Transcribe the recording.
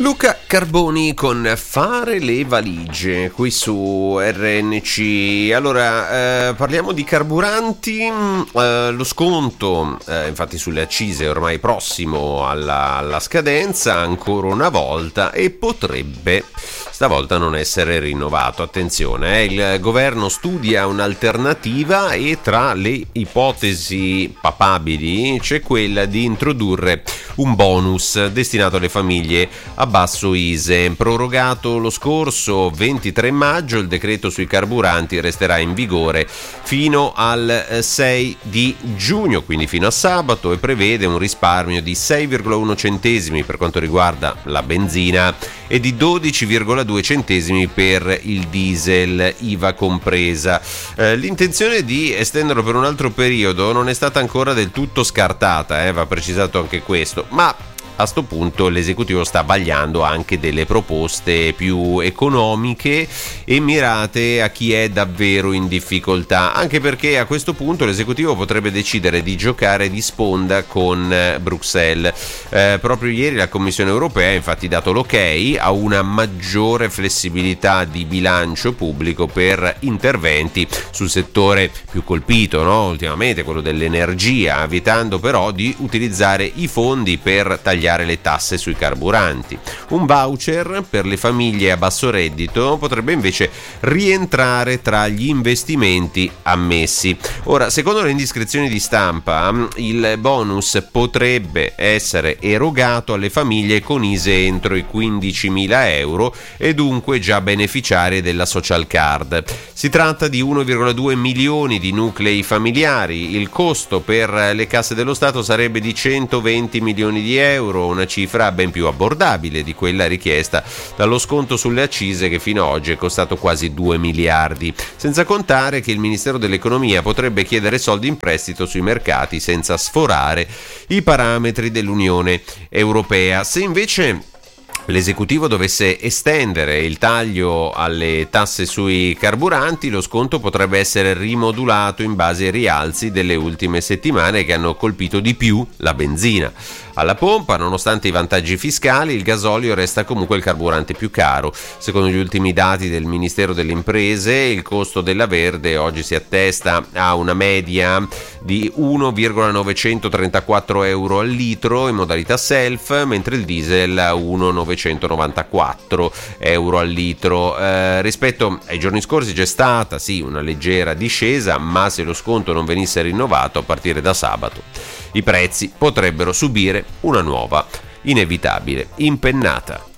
Luca Carboni con Fare le valigie qui su RNC. Allora, parliamo di carburanti. Lo sconto, infatti, sulle accise è ormai prossimo alla scadenza ancora una volta e potrebbe stavolta non essere rinnovato. Attenzione, il governo studia un'alternativa e tra le ipotesi papabili c'è quella di introdurre un bonus destinato alle famiglie a basso ISEE. Prorogato lo scorso 23 maggio, il decreto sui carburanti resterà in vigore fino al 6 di giugno, quindi fino a sabato, e prevede un risparmio di 6,1 centesimi per quanto riguarda la benzina e di 12,2 centesimi per il diesel, IVA compresa. L'intenzione di estenderlo per un altro periodo non è stata ancora del tutto scartata, va precisato anche questo, ma a sto punto l'esecutivo sta vagliando anche delle proposte più economiche e mirate a chi è davvero in difficoltà, anche perché a questo punto l'esecutivo potrebbe decidere di giocare di sponda con Bruxelles. Proprio ieri la Commissione europea ha infatti dato l'ok a una maggiore flessibilità di bilancio pubblico per interventi sul settore più colpito, ultimamente quello dell'energia, vietando però di utilizzare i fondi per tagliare le tasse sui carburanti. Un voucher per le famiglie a basso reddito potrebbe invece rientrare tra gli investimenti ammessi. Ora, secondo le indiscrezioni di stampa, il bonus potrebbe essere erogato alle famiglie con ISEE entro i 15.000 euro e dunque già beneficiarie della social card. Si tratta di 1,2 milioni di nuclei familiari. Il costo per le casse dello Stato sarebbe di 120 milioni di euro, una cifra ben più abbordabile di quella richiesta dallo sconto sulle accise, che fino ad oggi è costato quasi 2 miliardi, senza contare che il Ministero dell'Economia potrebbe chiedere soldi in prestito sui mercati senza sforare i parametri dell'Unione Europea. Se invece l'esecutivo dovesse estendere il taglio alle tasse sui carburanti, lo sconto potrebbe essere rimodulato in base ai rialzi delle ultime settimane che hanno colpito di più la benzina. Alla pompa, nonostante i vantaggi fiscali, il gasolio resta comunque il carburante più caro. Secondo gli ultimi dati del Ministero delle Imprese, il costo della verde oggi si attesta a una media di 1,934 euro al litro in modalità self, mentre il diesel a 1,994 euro al litro. Rispetto ai giorni scorsi c'è stata una leggera discesa, ma se lo sconto non venisse rinnovato a partire da sabato, i prezzi potrebbero subire una nuova, inevitabile impennata.